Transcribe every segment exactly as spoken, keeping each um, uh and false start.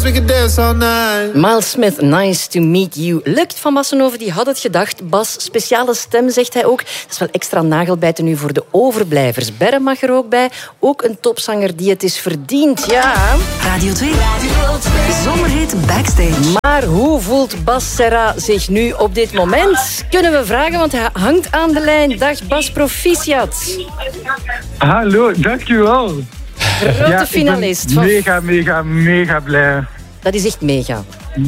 we could dance all night. Miles Smith, nice to meet you. Lukt van Bassenhoven, die had het gedacht. Bas, speciale stem, zegt hij ook. Dat is wel extra nagelbijten nu voor de overblijvers. Berre mag er ook bij. Ook een topzanger die het is verdiend, ja. Radio twee. Radio twee. Zomerhit Backstage. Maar hoe voelt Bas Serra zich nu op dit moment? Kunnen we vragen, want hij hangt aan de lijn. Dag Bas, proficiat. Hallo, dankjewel. Grote ja, finalist. Ik ben mega, mega, mega blij. Dat is echt mega.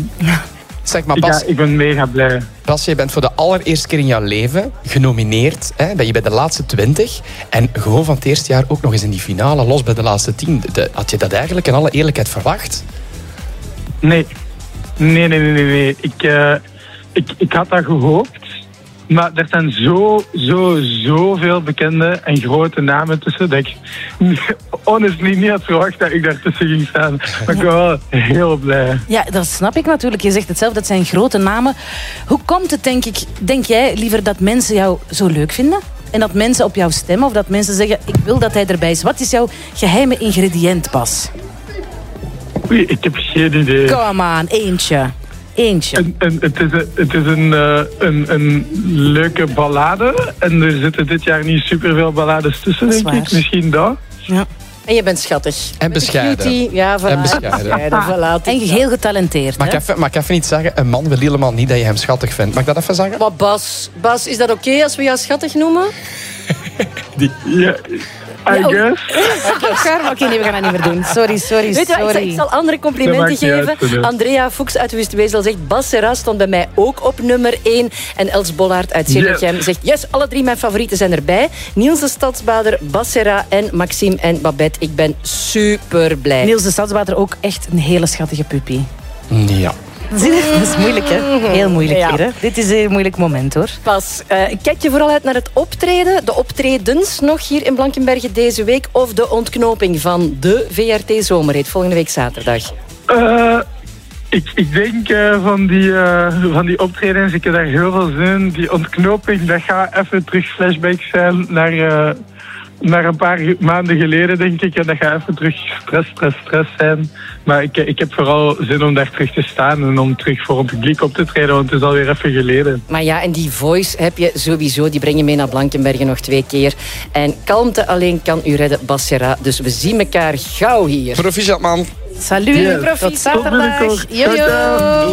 Zeg maar, Bas, ja, ik ben mega blij. Bas, je bent voor de allereerste keer in jouw leven genomineerd. Hè? Ben je bij de laatste twintig. En gewoon van het eerste jaar ook nog eens in die finale, los bij de laatste tien. De, had je dat eigenlijk in alle eerlijkheid verwacht? Nee. Nee, nee, nee, nee. nee. Ik, uh, ik, ik had dat gehoopt. Maar er zijn zo, zo, zoveel bekende en grote namen tussen dat ik honestly niet had verwacht dat ik daartussen ging staan. Maar ik ben wel heel blij. Ja, dat snap ik natuurlijk. Je zegt het zelf, dat zijn grote namen. Hoe komt het, denk ik, denk jij liever dat mensen jou zo leuk vinden? En dat mensen op jou stemmen? Of dat mensen zeggen, ik wil dat hij erbij is? Wat is jouw geheime ingrediënt, Bas? Oei, ik heb geen idee. Come on, eentje. Eentje. En, en, het is, een, het is een, uh, een, een leuke ballade. En er zitten dit jaar niet superveel ballades tussen, denk ik. Misschien dat. Ja. En je bent schattig. En bescheiden. Cutie. Ja, voilà. En bescheiden. bescheiden voilà. En heel getalenteerd. Mag ik, even, mag ik even niet zeggen, een man wil helemaal niet dat je hem schattig vindt. Mag ik dat even zeggen? Maar Bas, Bas, is dat oké okay als we jou schattig noemen? Die, ja, I guess. Oké, okay, nee, we gaan dat niet meer doen. Sorry, sorry, Weet je wat, ik, zal, sorry. ik zal andere complimenten geven. Uit, Andrea Fuchs uit Wustwezel zegt... Bas Serra stond bij mij ook op nummer één. En Els Bollaert uit Zillichem yes. zegt... Yes, alle drie mijn favorieten zijn erbij. Niels de Stadsbader, Bas Serra en Maxime en Babette. Ik ben super blij. Niels de Stadsbader ook echt een hele schattige puppy. Ja. Zie je? Dat is moeilijk, hè? Heel moeilijk Ja. hier, hè? Dit is een heel moeilijk moment, hoor. Bas, uh, kijk je vooral uit naar het optreden, de optredens nog hier in Blankenberge deze week, of de ontknoping van de V R T Zomerhit volgende week zaterdag? Uh, ik, ik denk uh, van, die, uh, van die optredens, ik heb daar heel veel zin in. Die ontknoping, dat gaat even terug flashbacks zijn naar... Uh, naar een paar maanden geleden, denk ik. En dat gaat even terug stress, stress, stress zijn. Maar ik, ik heb vooral zin om daar terug te staan en om terug voor een publiek op te treden, want het is alweer even geleden. Maar ja, en die voice heb je sowieso. Die breng je mee naar Blankenberge nog twee keer. En kalmte alleen kan u redden, Bas Serra. Dus we zien elkaar gauw hier. Proficiat, man. Salut, Yes. tot zaterdag. Tot binnenkort. Yo, yo.